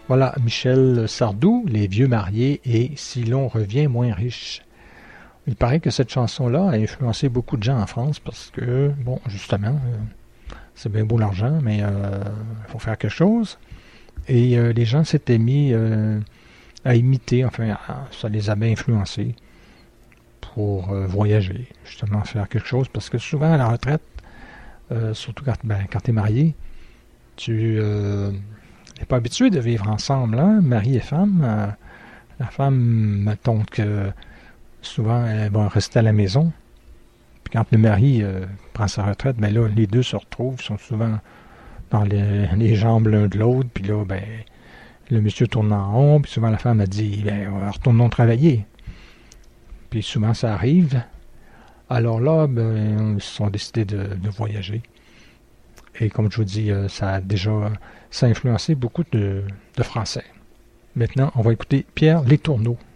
Voilà, Michel Sardou, Les vieux mariés et Si l'on revient moins riche. Il paraît que cette chanson-là a influencé beaucoup de gens en France parce que, bon, justement, c'est bien beau l'argent, mais il faut faire quelque chose. Et les gens s'étaient mis à imiter, enfin, ça les avait influencés pour voyager, justement, faire quelque chose. Parce que souvent, à la retraite, surtout quand tu es marié, tu n'es pas habitué de vivre ensemble, hein, mari et femme. La femme, mettons que souvent, elle va rester à la maison. Puis quand le mari prend sa retraite, ben là, les deux se retrouvent, sont souvent dans les jambes l'un de l'autre, puis là, ben, le monsieur tourne en rond, puis souvent la femme a dit, ben, retournons travailler. Puis souvent, ça arrive. Alors là, ben, ils se sont décidés de voyager. Et comme je vous dis, ça a influencé beaucoup de Français. Maintenant, on va écouter Pierre Letourneau.